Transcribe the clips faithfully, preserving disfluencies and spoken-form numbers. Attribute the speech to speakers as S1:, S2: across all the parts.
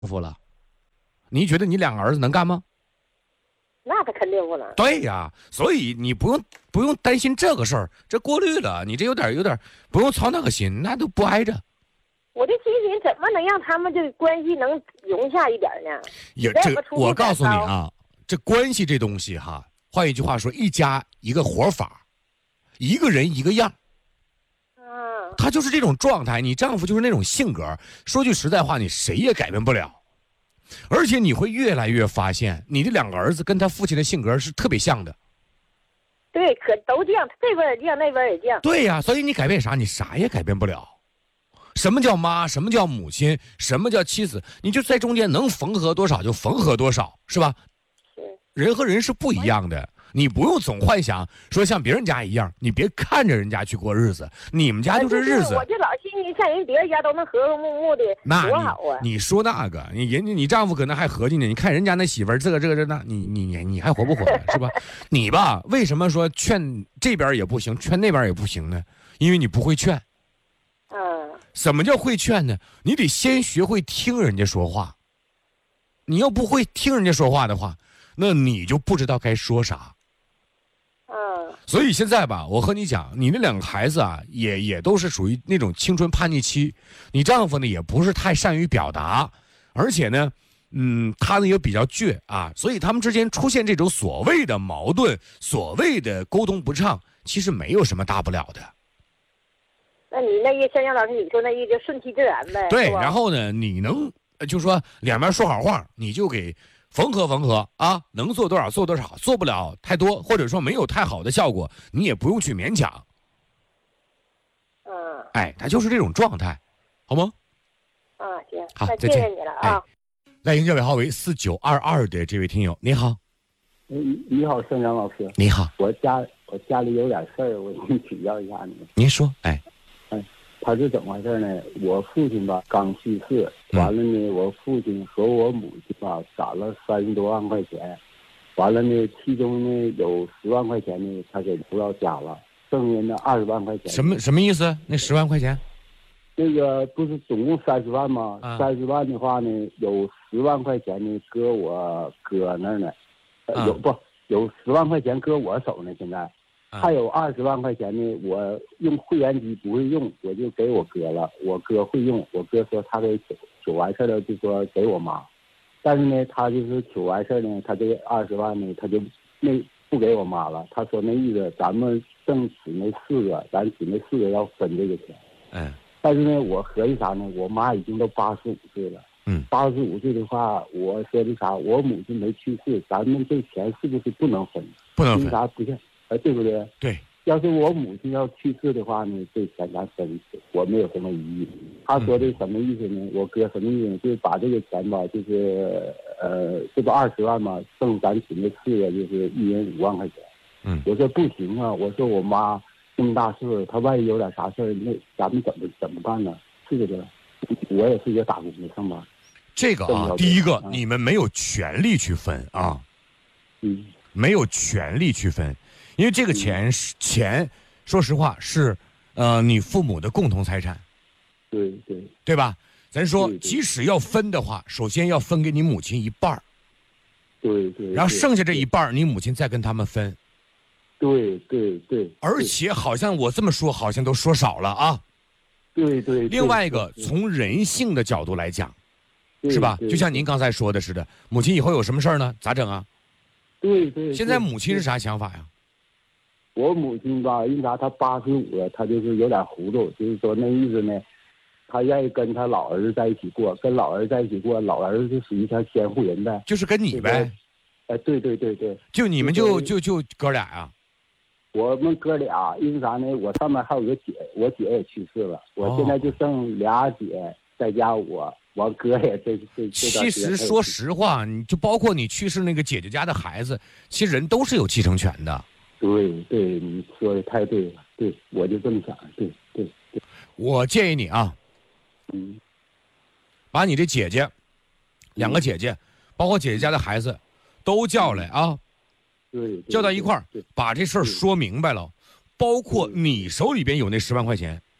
S1: 夫了，你觉得你两个儿子能干吗？
S2: 那他肯定不能。
S1: 对呀，所以你不用不用担心这个事儿，这过滤了，你这有点有点不用操那个心，那都不挨着。
S2: 我就心寻怎么能让他们这个关系能融洽一点呢？
S1: 也这我告诉你啊，这关系这东西哈，换一句话说，一家一个活法，一个人一个样。
S2: 嗯，
S1: 他就是这种状态，你丈夫就是那种性格。说句实在话，你谁也改变不了。而且你会越来越发现，你的两个儿子跟他父亲的性格是特别像的。
S2: 对，可都这样，这边也这样，那边也这样。
S1: 对呀，所以你改变啥？你啥也改变不了。什么叫妈？什么叫母亲？什么叫妻子？你就在中间能缝合多少就缝合多少，是吧？
S2: 是。
S1: 人和人是不一样的，你不用总幻想说像别人家一样，你别看着人家去过日子，你们家就是日子。
S2: 我就老心里看人别人家都能和和睦睦的，
S1: 那
S2: 多好啊！
S1: 你说那个，你人家你丈夫可能还合计呢，你看人家那媳妇儿这个这个这那，你你你你还活不活了是吧？你吧，为什么说劝这边也不行，劝那边也不行呢？因为你不会劝。
S2: 嗯。
S1: 什么叫会劝呢？你得先学会听人家说话。你要不会听人家说话的话，那你就不知道该说啥。
S2: 嗯。
S1: 所以现在吧，我和你讲，你那两个孩子啊，也也都是属于那种青春叛逆期。你丈夫呢，也不是太善于表达，而且呢，嗯，他呢也比较倔啊，所以他们之间出现这种所谓的矛盾、所谓的沟通不畅，其实没有什么大不了的。
S2: 那你那意思，像杨老师你说那意思，就顺其自然呗。
S1: 对，然后呢，你能就说两边说好话，你就给缝合缝合啊，能做多少做多少，做不了太多，或者说没有太好的效果，你也不用去勉强。
S2: 嗯。
S1: 哎，他就是这种状态，好吗？
S2: 啊，行，
S1: 好，
S2: 那谢谢你了啊。
S1: 来营销尾号为四九二二的这位听友，你好。
S3: 你你好，盛阳老师。
S1: 你好。
S3: 我家我家里有点事儿，我想请教一下你。
S1: 您说，哎。
S3: 哎，他是怎么回事呢？我父亲吧刚去世，完了呢，我父亲和我母亲吧攒了三十多万块钱，完了呢，其中呢有十万块钱呢他给留到家了，剩下那二十万块钱。
S1: 什么什么意思？那十万块钱？
S3: 那个不是总共三十万吗？三十、啊、万的话呢，有十万块钱呢搁我哥那儿呢，呃啊、有不有十万块钱搁我手呢？现在。还有二十万块钱呢，我用会员机不会用，我就给我哥了。我哥会用，我哥说他给取取完事了，就说给我妈。但是呢，他就是取完事呢，他这二十万呢，他就那不给我妈了。他说那意思，咱们剩姊妹四个，咱姊妹四个要分这个钱。
S1: 嗯。
S3: 但是呢，我合计啥呢？我妈已经都八十五岁了。
S1: 嗯。
S3: 八十五岁的话，我说的啥？我母亲没去世，咱们这钱是不是不能分？
S1: 不能分。
S3: 为啥不像？呃，对不对？
S1: 对，
S3: 要是我母亲要去世的话呢，这钱咱分，我没有什么异议。他说的什么意思呢？我哥什么意思呢？就是把这个钱吧，就是呃，这不二十万嘛，剩咱姊妹四个，就是一人五万块钱。
S1: 嗯，
S3: 我说不行啊，我说我妈这么大岁数，她万一有点啥事儿，那咱们怎么怎么办呢？是不是？我也是一个打工的上班。
S1: 这个啊，第一个，啊、你们没有权利去分啊。
S3: 嗯，
S1: 没有权利去分。因为这个钱是钱，说实话是，呃，你父母的共同财产，
S3: 对对，
S1: 对吧？咱说，
S3: 对对
S1: 即使要分的话，首先要分给你母亲一半儿，
S3: 对对，
S1: 然后剩下这一半儿，你母亲再跟他们分。
S3: 对对对，
S1: 而且好像我这么说，好像都说少了啊。
S3: 对对。
S1: 另外一个，从人性的角度来讲，是吧？就像您刚才说的似的，母亲以后有什么事儿呢？咋整啊？
S3: 对对。
S1: 现在母亲是啥想法呀？
S3: 我母亲吧，因为啥？她八十五了，她就是有点糊涂，就是说那意思呢，她愿意跟她老儿子在一起过，跟老儿子在一起过，老儿子就属于像监护人呗，
S1: 就是跟你呗。
S3: 哎，对对对对，
S1: 就你们就就就哥俩呀？
S3: 我们哥俩，因为啥呢？我上面还有个姐，我姐也去世了，我现在就剩俩姐，再加我，我哥也这这。
S1: 其实说实话，你就包括你去世那个姐姐家的孩子，其实人都是有继承权的。
S3: 对对，你说的太对了，对，我就这么想，对对对。
S1: 我建议你啊，
S3: 嗯，
S1: 把你的姐姐，两个姐姐，包括姐姐家的孩子，都叫来啊，
S3: 对，
S1: 叫到一块儿，把这事儿说明白了，包括你手里边有那十万块钱，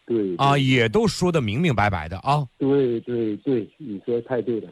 S3: 对
S1: 啊，也都说的明明白白的啊。
S3: 对对对，你说的太对了。